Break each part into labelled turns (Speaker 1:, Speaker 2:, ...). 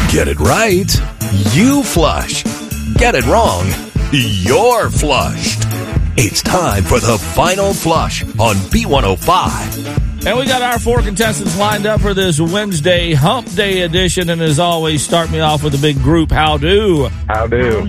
Speaker 1: Get it right, you flush. Get it wrong, you're flushed. It's time for the final flush on B105.
Speaker 2: And we got our 4 contestants lined up for this Wednesday Hump Day edition. And as always, start me off with a big group how do.
Speaker 3: How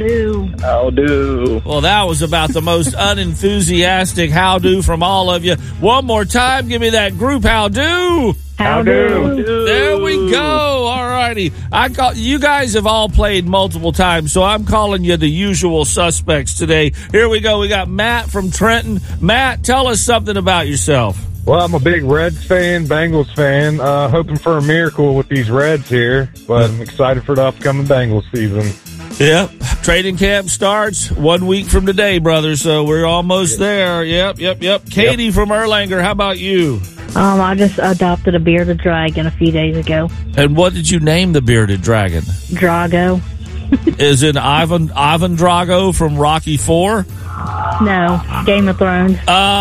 Speaker 3: do.
Speaker 2: Well, that was about the most unenthusiastic how do from all of you. One more time, give me that group how do.
Speaker 3: How do.
Speaker 2: There we go. All righty. You guys have all played multiple times, so I'm calling you the usual suspects today. Here we go. We got Matt from Trenton. Matt, tell us something about yourself.
Speaker 3: Well, I'm a big Reds fan, Bengals fan, hoping for a miracle with these Reds here, but I'm excited for the upcoming Bengals season.
Speaker 2: Yep. Training camp starts 1 week from today, brother, so we're almost there. Yep. Katie from Erlanger, how about you?
Speaker 4: I just adopted a bearded dragon a few days ago.
Speaker 2: And what did you name the bearded dragon?
Speaker 4: Drago.
Speaker 2: Is it Ivan Drago from Rocky IV?
Speaker 4: No, Game of Thrones.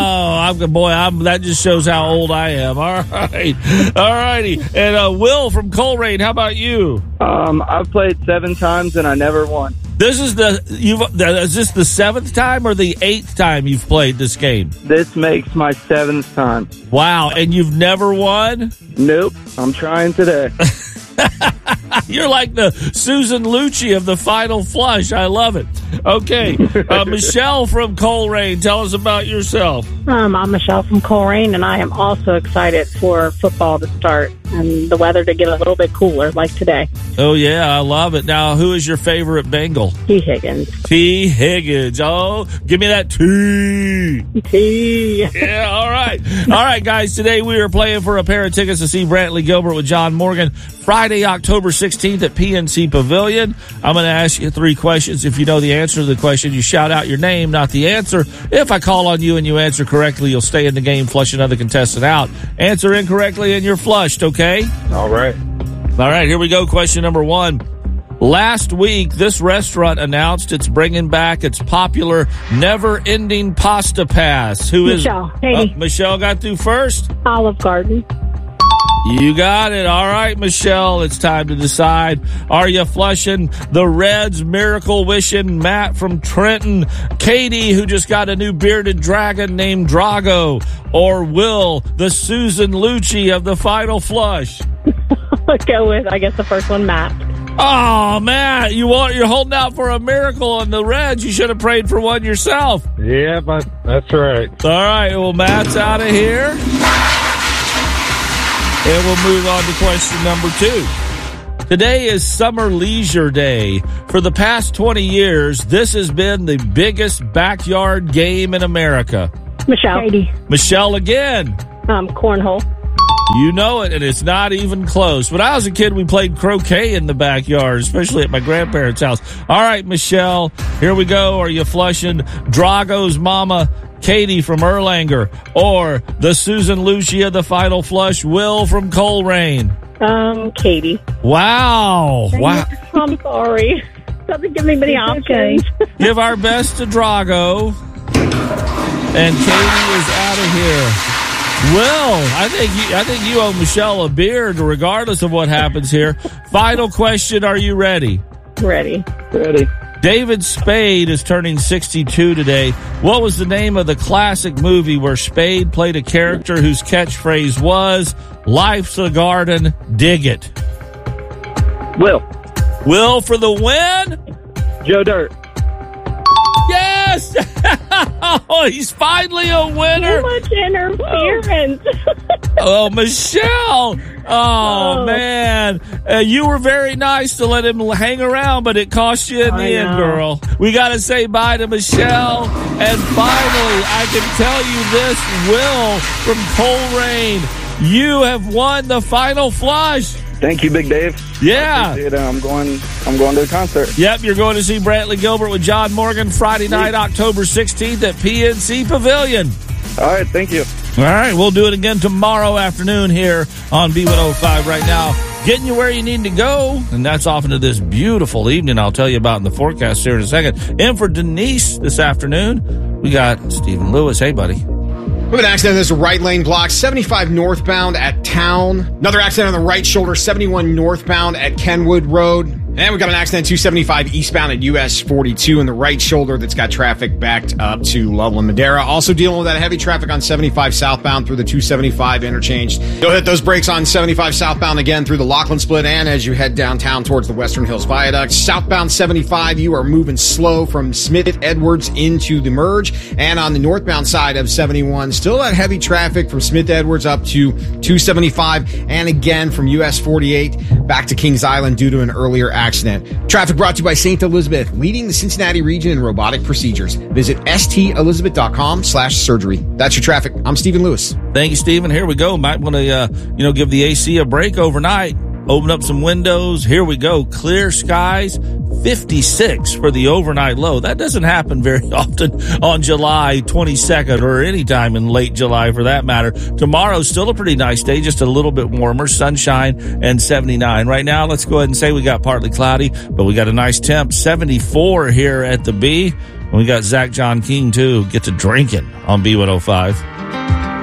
Speaker 2: That just shows how old I am. All right. All righty. And Will from Coleraine, how about you?
Speaker 5: I've played 7 times and I never won.
Speaker 2: Is this the 7th time or the 8th time you've played this game?
Speaker 5: This makes my 7th time.
Speaker 2: Wow, and you've never won?
Speaker 5: Nope, I'm trying today.
Speaker 2: You're like the Susan Lucci of the final flush. I love it. Okay, Michelle from Coleraine, tell us about yourself.
Speaker 6: I'm Michelle from Coleraine, and I am also excited for football to start and the weather to get a little bit cooler like today.
Speaker 2: Oh, yeah, I love it. Now, who is your favorite Bengal?
Speaker 6: T. Higgins.
Speaker 2: T. Higgins. Oh, give me that T.
Speaker 6: T.
Speaker 2: Yeah, all right. All right, guys, today we are playing for a pair of tickets to see Brantley Gilbert with John Morgan Friday, October 16th at PNC Pavilion. I'm going to ask you 3 questions. If you know the answer to the question, you shout out your name, not the answer. If I call on you and you answer correctly, you'll stay in the game, flush another contestant out. Answer incorrectly and you're flushed, okay?
Speaker 3: All right.
Speaker 2: All right, here we go. Question number 1. Last week, this restaurant announced it's bringing back its popular never-ending pasta pass. Who is
Speaker 6: Michelle. Katie.
Speaker 2: Michelle got through first?
Speaker 6: Olive Garden.
Speaker 2: You got it. All right, Michelle, it's time to decide. Are you flushing the Reds miracle wishing Matt from Trenton, Katie, who just got a new bearded dragon named Drago, or Will, the Susan Lucci of the final flush?
Speaker 6: Let's go with, I guess, the first one, Matt.
Speaker 2: Oh, Matt, you're holding out for a miracle on the Reds. You should have prayed for one yourself.
Speaker 3: Yeah, but that's right.
Speaker 2: All right, well, Matt's out of here. And we'll move on to question number 2. Today is Summer Leisure Day. For the past 20 years, this has been the biggest backyard game in America.
Speaker 6: Michelle. Katie.
Speaker 2: Michelle again.
Speaker 6: Cornhole.
Speaker 2: You know it, and it's not even close. When I was a kid, we played croquet in the backyard, especially at my grandparents' house. All right, Michelle, here we go. Are you flushing Drago's mama, Katie from Erlanger, or the Susan Lucci of the final flush, Will from Coleraine?
Speaker 6: Katie.
Speaker 2: Wow. Wow.
Speaker 6: I'm sorry. Doesn't give me many options.
Speaker 2: Give our best to Drago. And Katie is out of here. Will, I think you owe Michelle a beard regardless of what happens here. Final question, are you ready?
Speaker 6: Ready.
Speaker 2: David Spade is turning 62 today. What was the name of the classic movie where Spade played a character whose catchphrase was, "Life's a garden, dig it"? Will for the win?
Speaker 5: Joe Dirt.
Speaker 2: Yes! Oh, he's finally a winner.
Speaker 6: So much interference.
Speaker 2: Oh, Michelle. Oh, man. You were very nice to let him hang around, but it cost you in the end, girl. We got to say bye to Michelle. And finally, I can tell you this, Will from Coleraine, you have won the final flush.
Speaker 5: Thank you, Big Dave.
Speaker 2: Yeah.
Speaker 5: I'm going to the concert.
Speaker 2: Yep, you're going to see Brantley Gilbert with John Morgan Friday night, October 16th at PNC Pavilion.
Speaker 5: All right, thank you.
Speaker 2: All right, we'll do it again tomorrow afternoon here on B105 right now. Getting you where you need to go, and that's off into this beautiful evening I'll tell you about in the forecast here in a second. And for Denise this afternoon, we got Stephen Lewis. Hey, buddy.
Speaker 7: We have an accident. There's a right lane block. 75 northbound at Town. Another accident on the right shoulder. 71 northbound at Kenwood Road. And we got an accident 275 eastbound at US 42 in the right shoulder that's got traffic backed up to Loveland Madera. Also dealing with that heavy traffic on 75 southbound through the 275 interchange. You'll hit those brakes on 75 southbound again through the Lockland Split and as you head downtown towards the Western Hills Viaduct. Southbound 75, you are moving slow from Smith Edwards into the merge. And on the northbound side of 71, still that heavy traffic from Smith Edwards up to 275 and again from US 48 back to Kings Island due to an earlier accident. Traffic brought to you by St. Elizabeth, leading the Cincinnati region in robotic procedures. Visit stelizabeth.com/surgery. That's your traffic. I'm Stephen Lewis.
Speaker 2: Thank you, Stephen. Here we go. Might want to, give the AC a break overnight. Open up some windows. Here we go. Clear skies. 56 for the overnight low. That doesn't happen very often on July 22nd or any time in late July for that matter. Tomorrow's still a pretty nice day, just a little bit warmer, sunshine and 79. Right now, let's go ahead and say we got partly cloudy, but we got a nice temp, 74 here at the B. And we got Zach John King too. Get to drinking on B105.